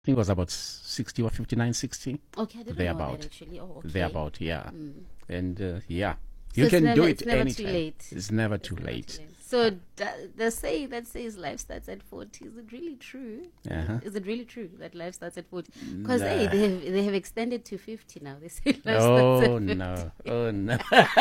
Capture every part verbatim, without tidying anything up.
think it was about sixty or fifty-nine, sixty. Okay, I didn't They're know about. that actually. Oh, okay. They're about, yeah. Mm. And uh, yeah, So you it's can never, do it's it never anytime. too late. It's never It's too never late. too late. So da- the saying that says life starts at forty, is it really true? Uh-huh. Is it really true that life starts at forty? Because hey, Nah. they have they have extended to fifty now. They say life Oh starts at fifty. no! Oh no!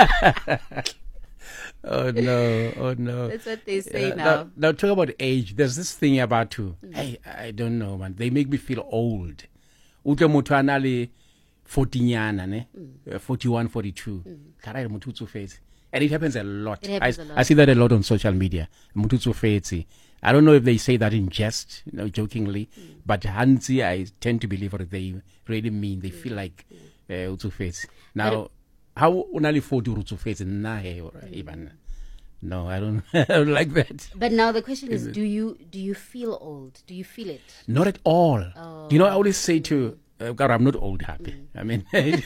Oh no! Oh no! That's what they say Yeah, now. now, now talk about age. There's this thing about to. Hey, I don't know, man. They make me feel old. Utle motho a na le forty nyana, ne? Uh, forty-one, forty-two. Kara re motho o tsofetse. And it happens a lot. It happens I, a lot. I see that a lot on social media. Motho o tsofetse. I don't know if they say that in jest, you know, jokingly, but Hansi, I tend to believe what they really mean. They feel like uh, o tsofetse. Now, how unali forty o tsofetse na he or even. No, I don't, I don't like that. But now the question is, do you do you feel old? Do you feel it? Not at all. Oh. You know, I always say to uh, God, I'm not old, happy. I mean, Hence,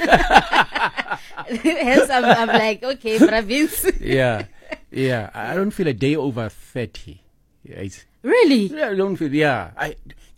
I'm, I'm like, okay, Bravince. yeah, yeah. I don't feel a day over thirty. Yeah, it's, Really? yeah, I don't feel. Yeah, I.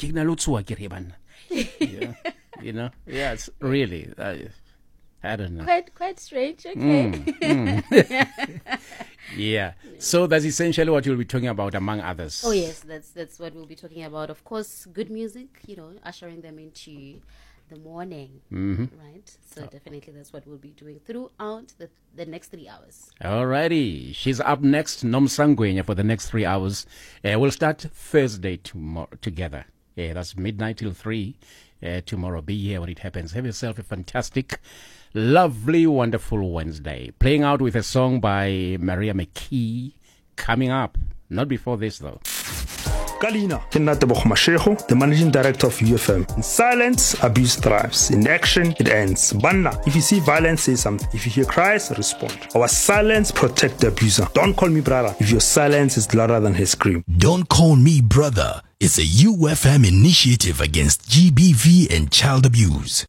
Yeah, you know. Yeah, it's really. I, I don't know. Quite quite strange. Okay. Mm, mm. Yeah. So that's essentially what you'll be talking about, among others. Oh yes, that's that's what we'll be talking about. Of course, good music, you know, ushering them into the morning, Mhm. right? So definitely that's what we'll be doing throughout the, the next three hours. Alrighty. She's up next, Nomsangwenya, for the next three hours. Uh, we'll start Thursday tomorrow together. Yeah, that's midnight till three. Uh, tomorrow, be here when it happens. Have yourself a fantastic, lovely, wonderful Wednesday. Playing out with a song by Maria McKee coming up. Not before this, though. Kalina, Kinatebo Mashego, the managing director of U F M. In silence, abuse thrives. In action, it ends. Banna, if you see violence, say something. If you hear cries, respond. Our silence protect the abuser. Don't call me brother if your silence is louder than his scream. Don't Call Me Brother is a U F M initiative against G B V and child abuse.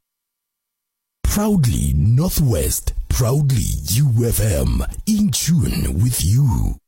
Proudly Northwest, proudly U F M, in tune with you.